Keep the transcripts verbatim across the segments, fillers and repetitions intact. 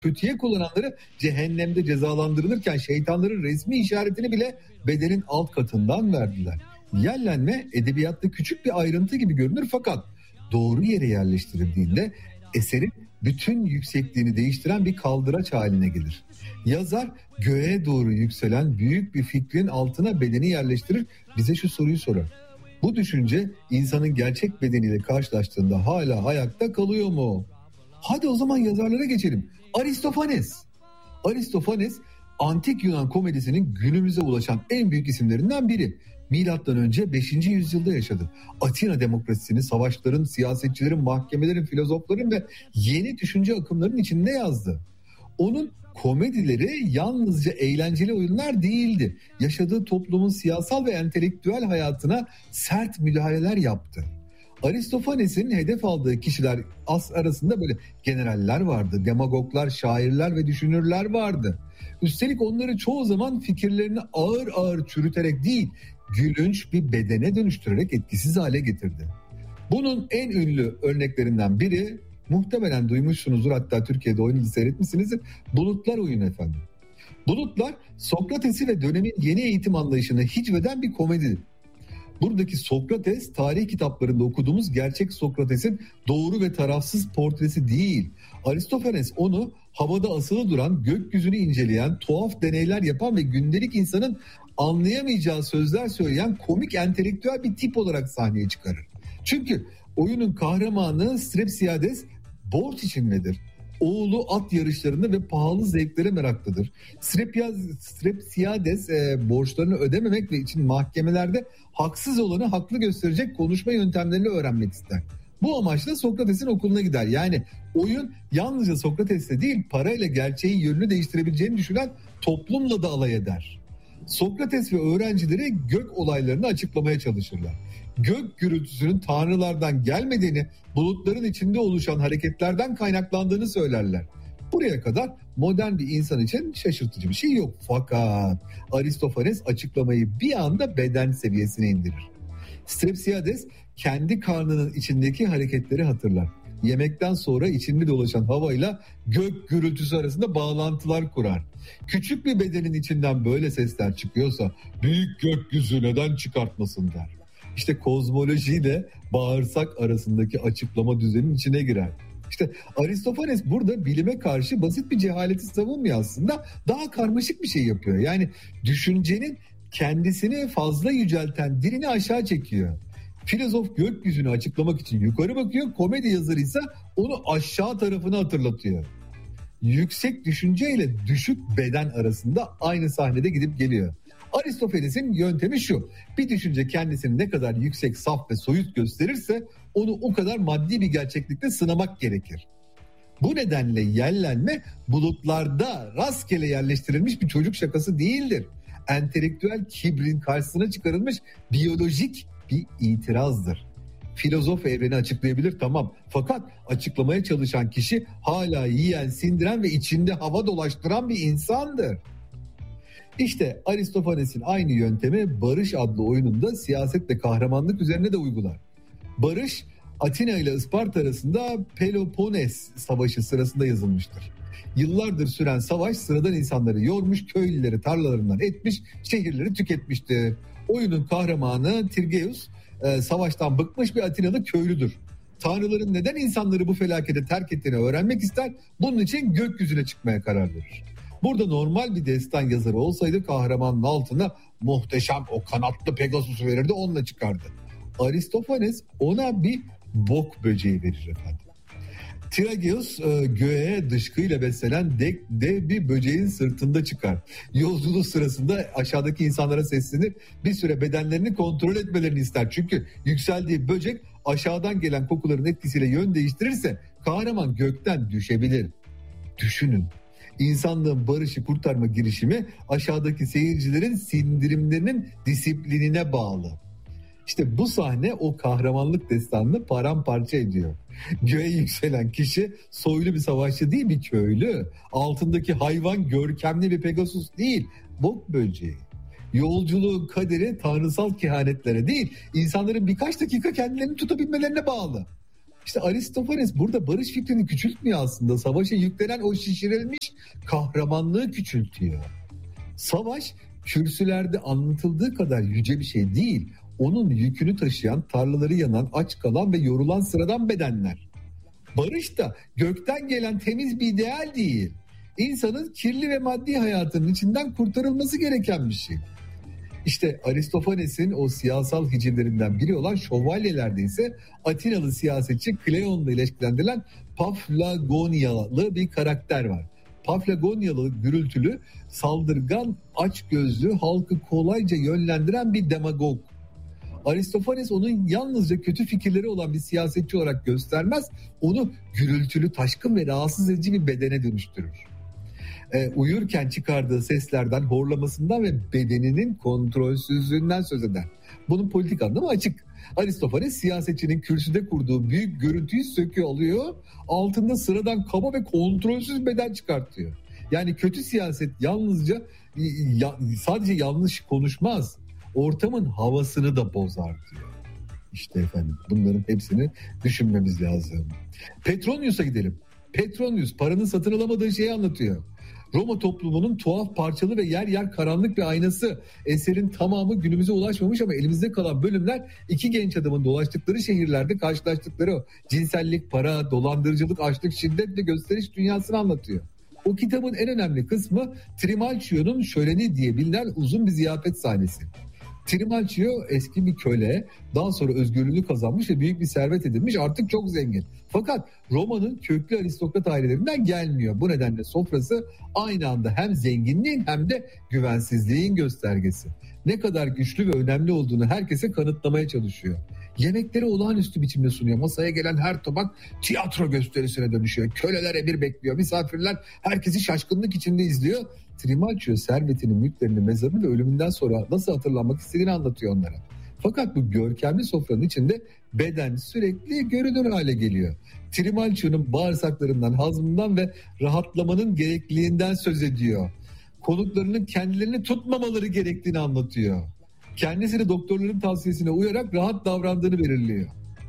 kötüye kullananları cehennemde cezalandırılırken şeytanların resmi işaretini bile bedenin alt katından verdiler. Yerlenme edebiyatta küçük bir ayrıntı gibi görünür fakat doğru yere yerleştirildiğinde eserin bütün yüksekliğini değiştiren bir kaldıraç haline gelir. Yazar göğe doğru yükselen büyük bir fikrin altına bedeni yerleştirir, bize şu soruyu sorar: bu düşünce insanın gerçek bedeniyle karşılaştığında hala ayakta kalıyor mu? Hadi o zaman yazarlara geçelim. Aristofanes. Aristofanes antik Yunan komedisinin günümüze ulaşan en büyük isimlerinden biri. Milattan önce beşinci yüzyılda yaşadı. Atina demokrasisini savaşların, siyasetçilerin, mahkemelerin, filozofların ve yeni düşünce akımlarının içinde yazdı. Onun komedileri yalnızca eğlenceli oyunlar değildi. Yaşadığı toplumun siyasal ve entelektüel hayatına sert müdahaleler yaptı. Aristofanes'in hedef aldığı kişiler arasında böyle generaller vardı, demagoglar, şairler ve düşünürler vardı. Üstelik onları çoğu zaman fikirlerini ağır ağır çürüterek değil, gülünç bir bedene dönüştürerek etkisiz hale getirdi. Bunun en ünlü örneklerinden biri, muhtemelen duymuşsunuzdur, hatta Türkiye'de oyunu seyretmişsinizdir, Bulutlar oyunu efendim. Bulutlar, Sokrates'i ve dönemin yeni eğitim anlayışını hicveden bir komedi. Buradaki Sokrates, tarih kitaplarında okuduğumuz gerçek Sokrates'in doğru ve tarafsız portresi değil. Aristofanes onu havada asılı duran, gökyüzünü inceleyen, tuhaf deneyler yapan ve gündelik insanın anlayamayacağı sözler söyleyen komik entelektüel bir tip olarak sahneye çıkarır. Çünkü oyunun kahramanı Strepsiades borç içindedir. Oğlu at yarışlarında ve pahalı zevklere meraklıdır. Strepsiades e, borçlarını ödememek ve için mahkemelerde haksız olanı haklı gösterecek konuşma yöntemlerini öğrenmek ister. Bu amaçla Sokrates'in okuluna gider. Yani oyun yalnızca Sokrates'le değil, parayla gerçeğin yönünü değiştirebileceğini düşünen toplumla da alay eder. Sokrates ve öğrencileri gök olaylarını açıklamaya çalışırlar. Gök gürültüsünün tanrılardan gelmediğini, bulutların içinde oluşan hareketlerden kaynaklandığını söylerler. Buraya kadar modern bir insan için şaşırtıcı bir şey yok. Fakat Aristofanes açıklamayı bir anda beden seviyesine indirir. Strepsiades kendi karnının içindeki hareketleri hatırlar. Yemekten sonra içinde dolaşan havayla gök gürültüsü arasında bağlantılar kurar. Küçük bir bedenin içinden böyle sesler çıkıyorsa büyük gökyüzü neden çıkartmasın der. İşte kozmolojiyle bağırsak arasındaki açıklama düzeninin içine girer. İşte Aristofanes burada bilime karşı basit bir cehaleti savunmuyor aslında. Daha karmaşık bir şey yapıyor. Yani düşüncenin kendisini fazla yücelten dilini aşağı çekiyor. Filozof gökyüzünü açıklamak için yukarı bakıyor. Komedi yazarı ise onu aşağı tarafını hatırlatıyor. Yüksek düşünce ile düşük beden arasında aynı sahnede gidip geliyor. Aristofanes'in yöntemi şu: bir düşünce kendisini ne kadar yüksek, saf ve soyut gösterirse onu o kadar maddi bir gerçeklikte sınamak gerekir. Bu nedenle yerlenme bulutlarda rastgele yerleştirilmiş bir çocuk şakası değildir. Entelektüel kibrin karşısına çıkarılmış biyolojik bir itirazdır. Filozof evreni açıklayabilir, tamam, fakat açıklamaya çalışan kişi hala yiyen, sindiren ve içinde hava dolaştıran bir insandır. İşte Aristofanes'in aynı yöntemi Barış adlı oyununda siyaset ve kahramanlık üzerine de uygular. Barış, Atina ile Isparta arasında Peloponnes Savaşı sırasında yazılmıştır. Yıllardır süren savaş sıradan insanları yormuş, köylüleri tarlalarından etmiş, şehirleri tüketmiştir. Oyunun kahramanı Tirgeus, e, savaştan bıkmış bir Atinalı köylüdür. Tanrıların neden insanları bu felakete terk ettiğini öğrenmek ister, bunun için gökyüzüne çıkmaya karar verir. Burada normal bir destan yazarı olsaydı kahramanın altına muhteşem o kanatlı Pegasus'u verirdi, onunla çıkardı. Aristofanes ona bir bok böceği verir efendim. Tirgeus e, göğe dışkıyla beslenen dev, dev bir böceğin sırtında çıkar. Yolculuğu sırasında aşağıdaki insanlara seslenir. Bir süre bedenlerini kontrol etmelerini ister. Çünkü yükseldiği böcek aşağıdan gelen kokuların etkisiyle yön değiştirirse kahraman gökten düşebilir. Düşünün. İnsanlığın barışı kurtarma girişimi aşağıdaki seyircilerin sindirimlerinin disiplinine bağlı. İşte bu sahne o kahramanlık destanını paramparça ediyor. Göğe yükselen kişi soylu bir savaşçı değil, bir köylü. Altındaki hayvan görkemli bir Pegasus değil, bok böceği. Yolculuğun kaderi tanrısal kehanetlere değil, insanların birkaç dakika kendilerini tutabilmelerine bağlı. İşte Aristofanes burada barış fikrini küçültmüyor aslında. Savaşa yüklenen o şişirilmiş kahramanlığı küçültüyor. Savaş kürsülerde anlatıldığı kadar yüce bir şey değil. Onun yükünü taşıyan, tarlaları yanan, aç kalan ve yorulan sıradan bedenler. Barış da gökten gelen temiz bir ideal değil. İnsanın kirli ve maddi hayatının içinden kurtarılması gereken bir şey. İşte Aristofanes'in o siyasal hicivlerinden biri olan şövalyelerde ise Atinalı siyasetçi Kleon'la ilişkilendirilen Paflagonyalı bir karakter var. Paflagonyalı gürültülü, saldırgan, açgözlü, halkı kolayca yönlendiren bir demagog. Aristofanes onun yalnızca kötü fikirleri olan bir siyasetçi olarak göstermez, onu gürültülü, taşkın ve rahatsız edici bir bedene dönüştürür. E, uyurken çıkardığı seslerden, horlamasından ve bedeninin kontrolsüzlüğünden söz eder. Bunun politik anlamı açık. Aristofanes siyasetçinin kürsüde kurduğu büyük görüntüyü söküyor alıyor, altında sıradan kaba ve kontrolsüz beden çıkartıyor. Yani kötü siyaset yalnızca ya, sadece yanlış konuşmaz, ortamın havasını da bozar diyor. İşte efendim bunların hepsini düşünmemiz lazım. Petronius'a gidelim. Petronius paranın satın alamadığı şeyi anlatıyor. Roma toplumunun tuhaf, parçalı ve yer yer karanlık bir aynası. Eserin tamamı günümüze ulaşmamış ama elimizde kalan bölümler iki genç adamın dolaştıkları şehirlerde karşılaştıkları o cinsellik, para, dolandırıcılık, açlık, şiddet ve gösteriş dünyasını anlatıyor. O kitabın en önemli kısmı Trimalchio'nun Şöleni diye bilinen uzun bir ziyafet sahnesi. Trimalchio eski bir köle, daha sonra özgürlüğünü kazanmış ve büyük bir servet edinmiş, artık çok zengin. Fakat Roma'nın köklü aristokrat ailelerinden gelmiyor. Bu nedenle sofrası aynı anda hem zenginliğin hem de güvensizliğin göstergesi. Ne kadar güçlü ve önemli olduğunu herkese kanıtlamaya çalışıyor. Yemekleri olağanüstü biçimde sunuyor. Masaya gelen her tabak tiyatro gösterisine dönüşüyor. Köleler emir bekliyor. Misafirler herkesi şaşkınlık içinde izliyor. Trimalchio servetini, mülklerini, mezarını ve ölümünden sonra nasıl hatırlanmak istediğini anlatıyor onlara. Fakat bu görkemli sofranın içinde beden sürekli görünür hale geliyor. Trimalchio'nun bağırsaklarından, hazmından ve rahatlamanın gerekliliğinden söz ediyor. Konuklarının kendilerini tutmamaları gerektiğini anlatıyor. Kendisini doktorların tavsiyesine uyarak rahat davrandığını belirliyor.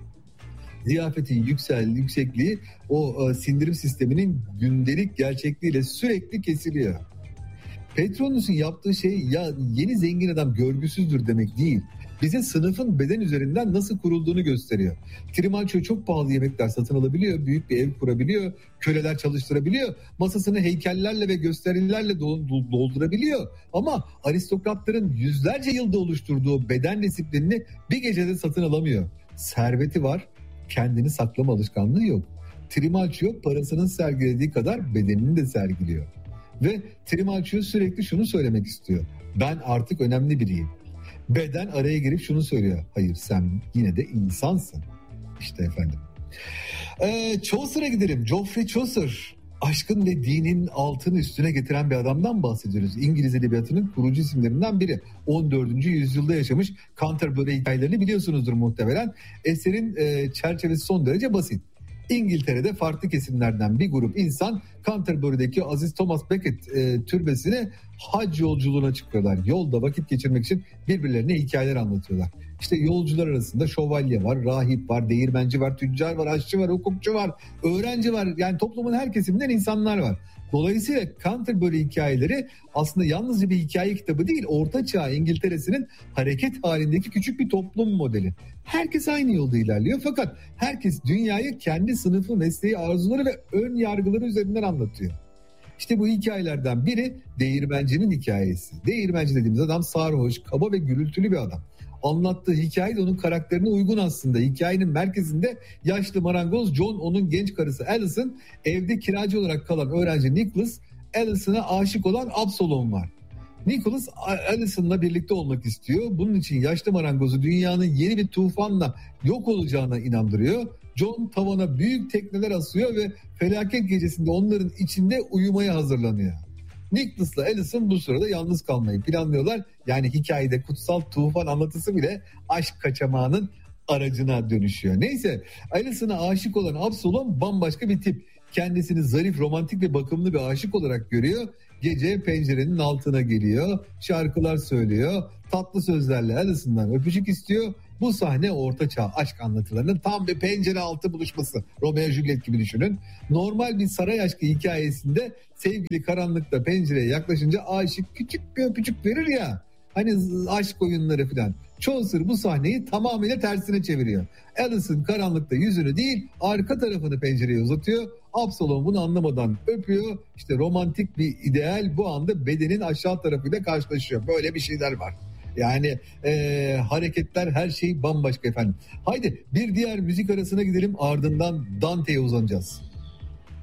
Ziyafetin yüksel, yüksekliği o e, sindirim sisteminin gündelik gerçekliğiyle sürekli kesiliyor. Petronius'un yaptığı şey ya yeni zengin adam görgüsüzdür demek değil. Bize sınıfın beden üzerinden nasıl kurulduğunu gösteriyor. Trimalchio çok pahalı yemekler satın alabiliyor, büyük bir ev kurabiliyor, köleler çalıştırabiliyor, masasını heykellerle ve gösterilerle doldurabiliyor. Ama aristokratların yüzlerce yılda oluşturduğu beden disiplinini bir gecede satın alamıyor. Serveti var, kendini saklama alışkanlığı yok. Trimalchio parasının sergilediği kadar bedenini de sergiliyor. Ve Trimalchio sürekli şunu söylemek istiyor: ben artık önemli biriyim. Beden araya girip şunu söylüyor: hayır, sen yine de insansın. İşte efendim. Ee, Chaucer'a gidelim. Geoffrey Chaucer, aşkın ve dinin altını üstüne getiren bir adamdan bahsediyoruz. İngiliz edebiyatının kurucu isimlerinden biri. on dördüncü yüzyılda yaşamış. Canterbury hikayelerini biliyorsunuzdur muhtemelen. Eserin e, çerçevesi son derece basit. İngiltere'de farklı kesimlerden bir grup insan Canterbury'deki Aziz Thomas Becket e, türbesine hac yolculuğuna çıkıyorlar. Yolda vakit geçirmek için birbirlerine hikayeler anlatıyorlar. İşte yolcular arasında şövalye var, rahip var, değirmenci var, tüccar var, aşçı var, hukukçu var, öğrenci var. Yani toplumun her kesiminden insanlar var. Dolayısıyla Canterbury hikayeleri aslında yalnızca bir hikaye kitabı değil, Orta Çağ İngiltere'sinin hareket halindeki küçük bir toplum modeli. Herkes aynı yolda ilerliyor fakat herkes dünyayı kendi sınıfı, mesleği, arzuları ve ön yargıları üzerinden anlatıyor. İşte bu hikayelerden biri değirmencinin hikayesi. Değirmenci dediğimiz adam sarhoş, kaba ve gürültülü bir adam. Anlattığı hikaye de onun karakterine uygun aslında. Hikayenin merkezinde yaşlı marangoz John, onun genç karısı Alison, evde kiracı olarak kalan öğrenci Nicholas, Alison'a aşık olan Absalom var. Nicholas Alison'la birlikte olmak istiyor. Bunun için yaşlı marangozu dünyanın yeni bir tufanla yok olacağına inandırıyor. John tavana büyük tekneler asıyor ve felaket gecesinde onların içinde uyumaya hazırlanıyor. Nicholas'la Alison bu sırada yalnız kalmayı planlıyorlar. Yani hikayede kutsal tufan anlatısı bile aşk kaçamağının aracına dönüşüyor. Neyse, Alison'a aşık olan Absalom bambaşka bir tip. Kendisini zarif, romantik ve bakımlı bir aşık olarak görüyor. Gece pencerenin altına geliyor, şarkılar söylüyor, tatlı sözlerle Alison'dan öpücük istiyor. Bu sahne ortaçağ aşk anlatılarının tam bir pencere altı buluşması. Romeo Juliet gibi düşünün. Normal bir saray aşkı hikayesinde sevgili karanlıkta pencereye yaklaşınca aşık küçük bir öpücük verir ya. Hani aşk oyunları falan. Chaucer bu sahneyi tamamıyla tersine çeviriyor. Alicent karanlıkta yüzünü değil arka tarafını pencereye uzatıyor. Absalom bunu anlamadan öpüyor. İşte romantik bir ideal bu anda bedenin aşağı tarafıyla karşılaşıyor. Böyle bir şeyler var. Yani e, hareketler her şey bambaşka efendim. Haydi bir diğer müzik arasına gidelim, ardından Dante'ye uzanacağız.